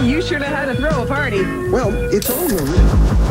You sure know how to throw a party. Well, it's all Marie.